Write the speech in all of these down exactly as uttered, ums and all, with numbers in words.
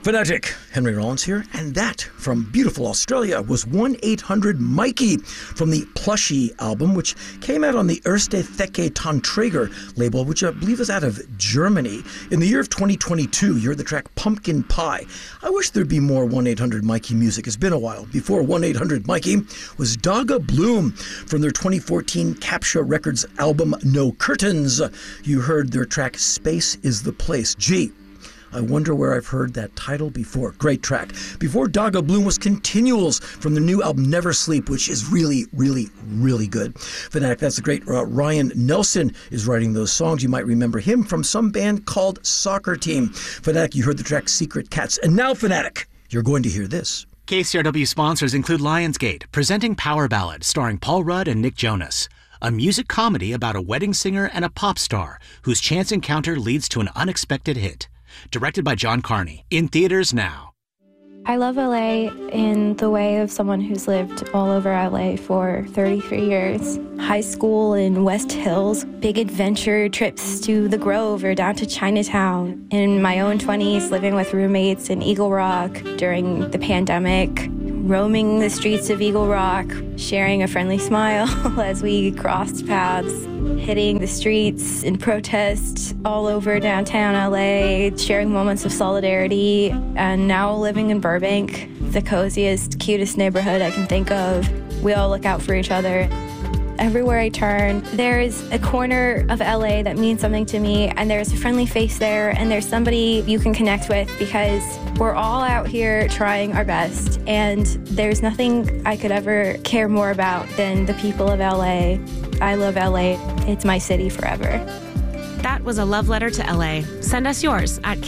Fanatic, Henry Rollins here, and that from beautiful Australia was one eight hundred Mikey from the Plushy album, which came out on the Erste Theke Tonträger label, which I believe is out of Germany. In the year of twenty twenty-two, you heard the track Pumpkin Pie. I wish there'd be more one eight hundred Mikey music. It's been a while. Before one eight hundred Mikey was Daga Bloom from their twenty fourteen Capsha Records album No Curtains. You heard their track Space is the Place. Gee, I wonder where I've heard that title before. Great track. Before Daga Bloom was Continuals from the new album Never Sleep, which is really, really, really good. Fanatic, that's the great uh, Ryan Nelson is writing those songs. You might remember him from some band called Soccer Team. Fanatic, you heard the track Secret Cats. And now, Fanatic, you're going to hear this. K C R W sponsors include Lionsgate, presenting Power Ballad, starring Paul Rudd and Nick Jonas. A music comedy about a wedding singer and a pop star whose chance encounter leads to an unexpected hit. Directed by John Carney. In theaters now. I love L A in the way of someone who's lived all over L A for thirty-three years. High school in West Hills, big adventure trips to the Grove or down to Chinatown. In my own twenties, living with roommates in Eagle Rock during the pandemic, roaming the streets of Eagle Rock, sharing a friendly smile as we crossed paths, hitting the streets in protest all over downtown L A, sharing moments of solidarity, and now living in Burbank, the coziest, cutest neighborhood I can think of. We all look out for each other. Everywhere I turn, there's a corner of L A that means something to me, and there's a friendly face there, and there's somebody you can connect with, because we're all out here trying our best, and there's nothing I could ever care more about than the people of L A. I love L A. It's my city forever. That was a love letter to L A. Send us yours at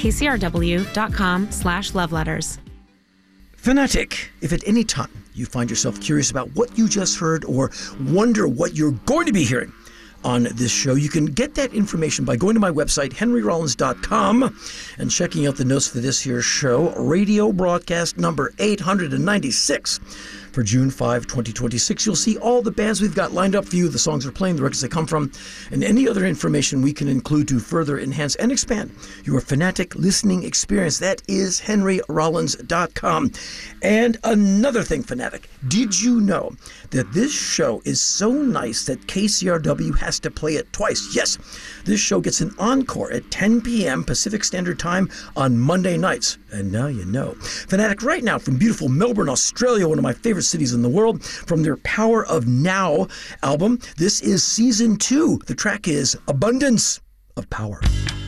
kcrw.com slash love letters. Fanatic, if at any time you find yourself curious about what you just heard or wonder what you're going to be hearing on this show, you can get that information by going to my website, henry rollins dot com, and checking out the notes for this here show, radio broadcast number eight hundred ninety-six. For June fifth, twenty twenty-six, you'll see all the bands we've got lined up for you, the songs they're playing, the records they come from, and any other information we can include to further enhance and expand your Fanatic listening experience. That is henry rollins dot com. And another thing, Fanatic, did you know that this show is so nice that K C R W has to play it twice? Yes, this show gets an encore at ten p.m. Pacific Standard Time on Monday nights. And now you know. Fanatic, right now from beautiful Melbourne, Australia, one of my favorite cities in the world, from their Power of Now album. This is season two. The track is Abundance of Power.